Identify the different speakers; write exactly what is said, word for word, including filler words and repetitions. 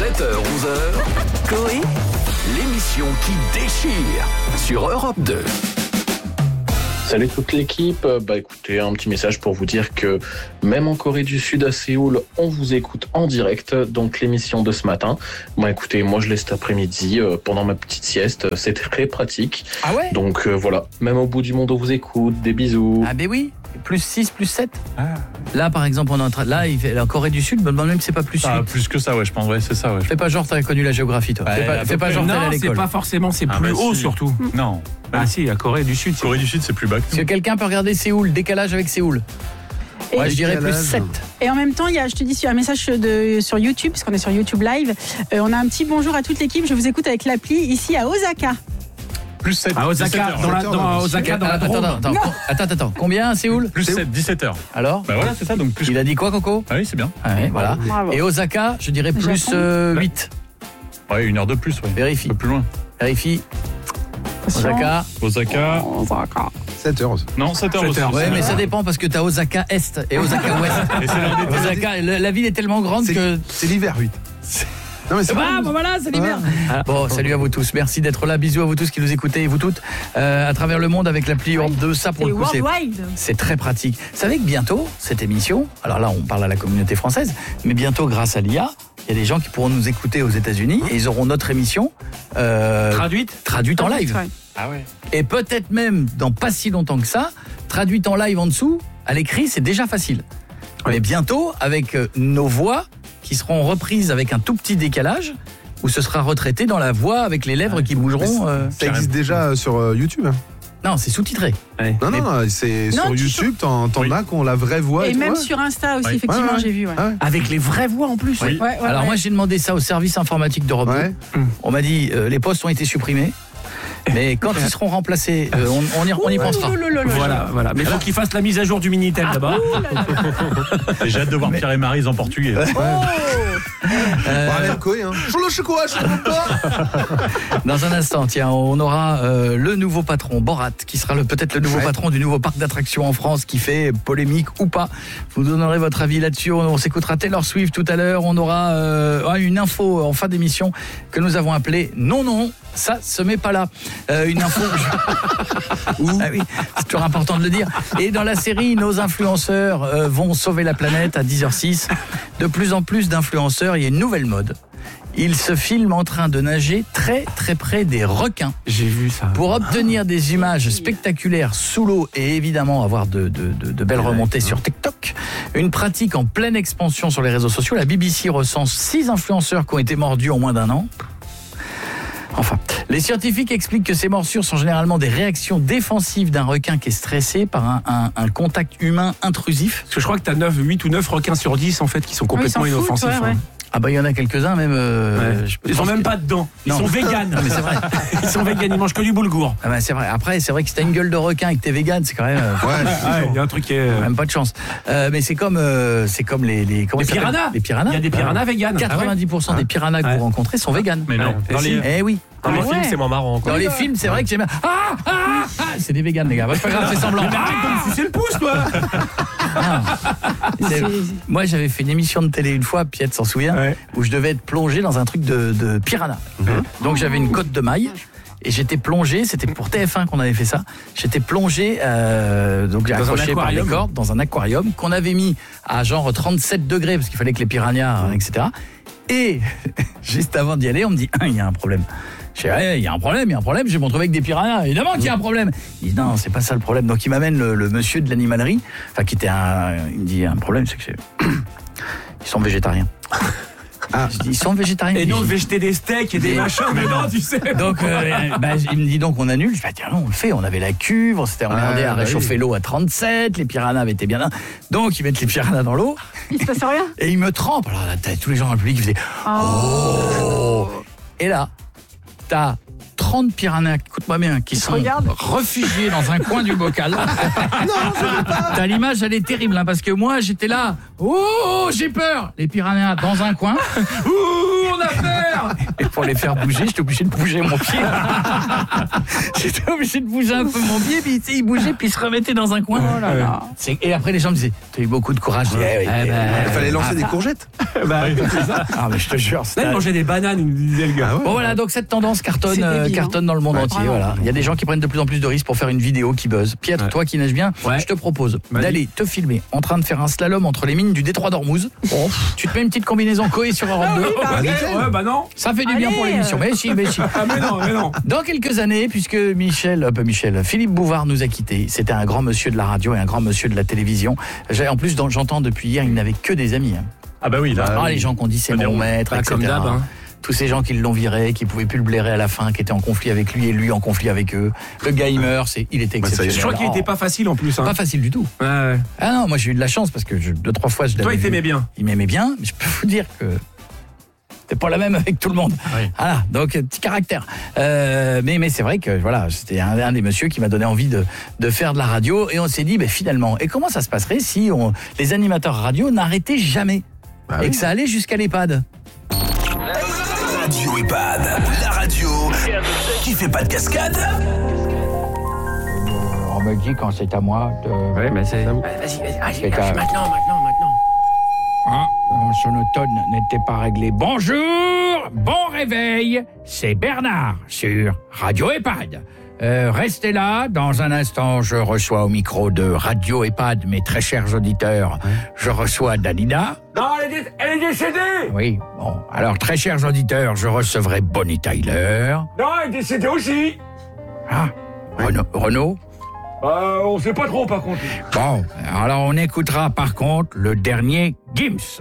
Speaker 1: sept heures onze heures, Coé, l'émission qui déchire sur Europe deux.
Speaker 2: Salut toute l'équipe, bah écoutez, un petit message pour vous dire que même en Corée du Sud à Séoul, on vous écoute en direct, donc l'émission de ce matin. Bah écoutez, moi je l'ai cet après-midi euh, pendant ma petite sieste, c'est très pratique.
Speaker 3: Ah ouais.
Speaker 2: Donc euh, voilà, même au bout du monde on vous écoute, des bisous.
Speaker 3: Ah ben oui, plus six, plus sept. Ah. Là par exemple, on est en train, là il fait la Corée du Sud, me demande même que c'est pas plus huit.
Speaker 4: Ah, plus que ça, ouais, je pense, ouais, c'est ça, ouais.
Speaker 3: Fais pas genre t'as connu la géographie toi.
Speaker 4: Ouais,
Speaker 3: fais pas, fais pas genre t'es allé à l'école.
Speaker 5: Non, c'est pas forcément, c'est
Speaker 4: Ah,
Speaker 5: plus
Speaker 4: bah,
Speaker 5: haut
Speaker 4: si.
Speaker 5: surtout.
Speaker 4: Non.
Speaker 5: Ah si, la Corée du Sud.
Speaker 4: Corée du Sud, c'est plus bas que
Speaker 3: Est-ce que quelqu'un peut regarder Séoul, décalage avec Séoul?
Speaker 6: Et
Speaker 3: Moi je dirais plus sept.
Speaker 6: Et en même temps, il y a, je te dis, sur un message de, sur YouTube, parce qu'on est sur YouTube Live, euh, on a un petit bonjour à toute l'équipe, je vous écoute avec l'appli ici à Osaka.
Speaker 4: Plus sept.
Speaker 5: À Osaka, dans la, dans, Osaka, dans la
Speaker 3: Attends,
Speaker 5: Drôme.
Speaker 3: attends, attends, attends, attends, combien à Séoul?
Speaker 4: Plus sept, dix-sept heures.
Speaker 3: Alors
Speaker 4: Bah voilà, c'est ça, donc plus.
Speaker 3: Il a dit quoi Coco?
Speaker 4: Ah oui, c'est bien.
Speaker 3: Ah ouais, voilà.
Speaker 6: Bravo.
Speaker 3: Et Osaka, je dirais plus
Speaker 6: Japon.
Speaker 3: euh, huit.
Speaker 4: Ouais, une heure de plus, ouais.
Speaker 3: Vérifie.
Speaker 4: Un peu plus loin.
Speaker 3: Vérifie. Osaka.
Speaker 4: Osaka.
Speaker 6: Osaka.
Speaker 7: sept heures.
Speaker 4: Non, sept heures aussi.
Speaker 3: Ouais, mais ça dépend parce que t'as Osaka Est et Osaka Ouest.
Speaker 4: Et c'est l'un des deux.
Speaker 3: Osaka, la, la ville est tellement grande
Speaker 7: C'est,
Speaker 3: que.
Speaker 7: c'est l'hiver, huit. Non, mais c'est
Speaker 3: Ah,
Speaker 7: bon.
Speaker 3: bon voilà, c'est l'hiver. Bon, salut à vous tous. Merci d'être là. Bisous à vous tous qui nous écoutez et vous toutes euh, à travers le monde avec l'appli Europe deux. Ça, pour
Speaker 6: C'est
Speaker 3: le coup, c'est,
Speaker 6: worldwide.
Speaker 3: c'est très pratique. Vous savez que bientôt, cette émission, alors là, on parle à la communauté française, mais bientôt, grâce à l'I A, il y a des gens qui pourront nous écouter aux États-Unis et ils auront notre émission euh,
Speaker 5: Traduite
Speaker 3: traduite en live.
Speaker 6: Ouais.
Speaker 4: Ah ouais.
Speaker 3: Et peut-être même, dans pas si longtemps que ça, traduite en live en dessous, à l'écrit, c'est déjà facile. Mais bientôt, avec euh, nos voix qui seront reprises avec un tout petit décalage, où ce sera retraité dans la voix avec les lèvres qui bougeront. euh,
Speaker 7: Ça existe déjà sur euh, YouTube.
Speaker 3: Non, c'est sous-titré.
Speaker 7: Non, non, non, c'est
Speaker 6: Non,
Speaker 7: sur
Speaker 6: tu
Speaker 7: YouTube, t'en, t'en
Speaker 4: Oui.
Speaker 7: as qu'on la vraie voix.
Speaker 6: Et
Speaker 7: tout,
Speaker 6: même
Speaker 7: ouais.
Speaker 6: sur Insta aussi,
Speaker 7: Ouais.
Speaker 6: effectivement,
Speaker 7: Ouais, ouais.
Speaker 6: j'ai vu. Ouais.
Speaker 7: Ah ouais.
Speaker 5: avec les vraies voix en plus.
Speaker 4: Oui.
Speaker 6: Ouais, ouais,
Speaker 3: Alors
Speaker 6: ouais.
Speaker 3: moi, j'ai demandé ça au service informatique d'Europe
Speaker 7: Ouais.
Speaker 3: deux. On m'a dit, euh, les postes ont été supprimés. Mais quand ils seront remplacés, euh, on, on y, on y pensera.
Speaker 5: Voilà, voilà. Mais il faut qu'ils fassent la mise à jour du Minitel d'abord.
Speaker 4: Et j'ai hâte de voir Pierre et Maryse en portugais.
Speaker 3: Euh,
Speaker 7: Ouais, même Koé, hein. Je le sais quoi, je comprends pas.
Speaker 3: Dans un instant, tiens, on aura euh, le nouveau patron, Borat, qui sera le, peut-être le nouveau
Speaker 7: Ouais.
Speaker 3: patron du nouveau parc d'attractions en France, qui fait polémique ou pas. Vous donnerez votre avis là-dessus. On, on s'écoutera Taylor Swift tout à l'heure. On aura euh, une info en fin d'émission que nous avons appelée Non, non, ça se met pas là. Euh, une info. Ah oui, c'est toujours important de le dire. Et dans la série, nos influenceurs euh, vont sauver la planète à dix heures six. De plus en plus d'influenceurs, il y a une nouvelle mode. Ils se filment en train de nager très très près des requins
Speaker 5: J'ai vu ça.
Speaker 3: pour obtenir des images spectaculaires sous l'eau et évidemment avoir de, de, de, de belles remontées sur TikTok. Une pratique en pleine expansion sur les réseaux sociaux. La B B C recense six influenceurs qui ont été mordus en moins d'un an. Enfin, les scientifiques expliquent que ces morsures sont généralement des réactions défensives d'un requin qui est stressé par un, un, un contact humain intrusif.
Speaker 5: Parce que je crois que t'as neuf, huit ou neuf requins sur dix en fait qui sont complètement
Speaker 6: Oui, ils s'en
Speaker 5: inoffensifs.
Speaker 6: foutent, ouais,
Speaker 5: hein.
Speaker 6: ouais.
Speaker 3: Ah bah il y en a quelques-uns même. Euh,
Speaker 5: Ouais.
Speaker 3: je
Speaker 5: Ils sont
Speaker 3: pense
Speaker 5: même
Speaker 3: que-
Speaker 5: pas dedans. Ils
Speaker 3: Non.
Speaker 5: sont véganes.
Speaker 3: Non, mais c'est vrai.
Speaker 5: Ils sont véganes, ils mangent que du boulgour.
Speaker 3: Ah bah c'est vrai. Après c'est vrai que si t'as une gueule de requin et que t'es vegan, c'est quand même. euh,
Speaker 5: Ouais, il y a un truc qui est.
Speaker 3: Même pas de chance. Euh, mais c'est comme, euh, c'est comme les, les, comment
Speaker 5: Les
Speaker 3: ça s'appelle
Speaker 5: piranhas.
Speaker 3: Les piranhas.
Speaker 5: Il y a des piranhas véganes.
Speaker 3: quatre-vingt-dix pour cent des piranhas que
Speaker 5: Ouais.
Speaker 3: vous rencontrez sont véganes.
Speaker 4: Mais non.
Speaker 5: Dans les-
Speaker 3: Eh oui.
Speaker 5: Dans les
Speaker 6: Ah
Speaker 5: films,
Speaker 6: ouais.
Speaker 5: c'est moins marrant.
Speaker 3: Dans les films, c'est vrai que j'aime bien. Ah, ah, ah, c'est des véganes, les gars. Bah, c'est pas grave, c'est semblant.
Speaker 5: C'est le pouce, toi.
Speaker 3: Ah. C'est- Moi, j'avais fait une émission de télé une fois, Piette s'en souvient,
Speaker 5: Ouais.
Speaker 3: où je devais être plongé dans un truc de, de piranha. Donc j'avais une côte de maille. Et j'étais plongé, c'était pour T F un qu'on avait fait ça. J'étais plongé, euh, donc
Speaker 5: Dans un
Speaker 3: accroché par les
Speaker 5: aquarium.
Speaker 3: cordes dans un aquarium qu'on avait mis à genre trente-sept degrés parce qu'il fallait que les piranhas, euh, et cetera. Et juste avant d'y aller, on me dit ah, il y a un problème. Je dis ouais, il y a un problème, il y a un problème. J'ai me retrouvé avec des piranhas. Évidemment qu'il y a un problème. Il dit non, c'est pas ça le problème. Donc il m'amène le, le monsieur de l'animalerie, enfin qui était un, il me dit un problème, c'est que c'est- ils sont végétariens. Ah. Je dis, ils sont végétariens.
Speaker 5: Et non,
Speaker 3: Je
Speaker 5: de
Speaker 3: dis,
Speaker 5: jeter des steaks et des
Speaker 3: Mais-
Speaker 5: machins, mais non, tu sais.
Speaker 3: donc, euh, bah, il me dit donc on annule. Je dis, bah, tiens, non, on le fait. On avait la cuve, on s'était emmerdé
Speaker 7: Ah,
Speaker 3: à
Speaker 7: bah
Speaker 3: réchauffer
Speaker 7: oui.
Speaker 3: l'eau à trente-sept. Les piranhas avaient été bien là. Donc, ils mettent les piranhas dans l'eau
Speaker 6: Il se passe rien.
Speaker 3: et ils me trempent. Alors là, t'as tous les gens dans le public qui faisaient oh. Et là, t'as trente piranhas, écoute-moi bien, qui sont
Speaker 6: regardent.
Speaker 3: réfugiés dans un coin du bocal. Non, je veux pas. T'as l'image, elle est terrible, hein, parce que moi, j'étais là. Oh, j'ai peur. Les piranhas dans un coin. Ouh, on a peur. Et pour les faire bouger, j'étais obligé de bouger mon pied. J'étais obligé de bouger un peu mon pied, puis tu sais, il bougeait, puis il se remettait dans un coin.
Speaker 6: Oh là là.
Speaker 3: C'est- Et après, les gens me disaient, t'as eu beaucoup de courage. Je dis, eh oui,
Speaker 5: Eh
Speaker 3: eh,
Speaker 5: ben,
Speaker 7: Il fallait lancer des courgettes.
Speaker 5: Bah, c'est ça.
Speaker 3: ah, mais je te jure,
Speaker 5: Là,
Speaker 3: c'était...
Speaker 5: il mangeait des bananes, il nous disait le gars.
Speaker 3: Bon voilà, donc cette tendance cartonne,
Speaker 6: C'est
Speaker 3: euh,
Speaker 6: débile,
Speaker 3: cartonne dans le monde
Speaker 6: Ouais,
Speaker 3: entier.
Speaker 6: vraiment.
Speaker 3: Voilà. Il y a des gens qui prennent de plus en plus de risques pour faire une vidéo qui buzz. Pietre,
Speaker 5: Ouais.
Speaker 3: toi qui nages bien,
Speaker 5: Ouais.
Speaker 3: je te propose
Speaker 5: Vas-y.
Speaker 3: d'aller te filmer en train de faire un slalom entre les mines du détroit d'Ormuz. Tu te mets une petite combinaison Coé sur Europe deux.
Speaker 5: Ah,
Speaker 7: nickel.
Speaker 5: ouais, bah non.
Speaker 3: Ça fait du bien
Speaker 6: Allez.
Speaker 3: pour l'émission. Mais si, mais si.
Speaker 5: Ah, mais non, mais non.
Speaker 3: Dans quelques années, puisque Michel, euh, pas Michel, Philippe Bouvard nous a quittés. C'était un grand monsieur de la radio et un grand monsieur de la télévision. J'ai- En plus, dans- j'entends depuis hier, il n'avait que des amis. hein.
Speaker 4: Ah bah oui, là.
Speaker 3: Ah, les gens qu'on dit c'est
Speaker 4: Bah,
Speaker 3: mon
Speaker 4: on-
Speaker 3: maître,
Speaker 5: bah,
Speaker 3: et cetera.
Speaker 5: comme d'hab, hein.
Speaker 3: Tous ces gens qui l'ont viré, qui pouvaient plus le blairer à la fin, qui étaient en conflit avec lui et lui en conflit avec eux. Le gars il meurt, c'est, il était
Speaker 7: Bah, ça y est.
Speaker 3: exceptionnel.
Speaker 5: Je crois qu'il était pas facile en plus. Hein.
Speaker 3: Pas facile du tout.
Speaker 5: Ouais, ouais.
Speaker 3: Ah non, moi j'ai eu de la chance parce que je- deux trois fois je l'avais
Speaker 5: Toi, il
Speaker 3: vu.
Speaker 5: t'aimait bien.
Speaker 3: Il m'aimait bien, mais je peux vous dire que c'est pas la même avec tout le monde.
Speaker 4: Oui.
Speaker 3: Voilà, donc euh, petit caractère. Euh, mais mais c'est vrai que voilà, c'était un, un des messieurs qui m'a donné envie de, de faire de la radio et on s'est dit, ben finalement, et comment ça se passerait si on, les animateurs radio n'arrêtaient jamais
Speaker 7: Bah
Speaker 3: et
Speaker 7: oui.
Speaker 3: que ça allait jusqu'à l'EHPAD.
Speaker 1: Radio EHPAD, la radio qui fait pas de cascade.
Speaker 3: On me dit quand c'est à moi de...
Speaker 5: Ouais, mais c'est.
Speaker 3: C'est à-
Speaker 5: Maintenant, maintenant, maintenant.
Speaker 3: Ah, mon sonotone n'était pas réglé. Bonjour, bon réveil, c'est Bernard sur Radio EHPAD. Euh, restez là, dans un instant, je reçois au micro de Radio EHPAD, mes très chers auditeurs, je reçois Dalida.
Speaker 5: Non, elle est, dé- elle est décédée.
Speaker 3: Oui, bon, alors très chers auditeurs, je recevrai Bonnie Tyler.
Speaker 5: Non, elle est décédée aussi.
Speaker 3: Ah, Renaud, Renaud.
Speaker 5: Euh, on sait pas trop par contre.
Speaker 3: Bon, alors on écoutera par contre le dernier Gims.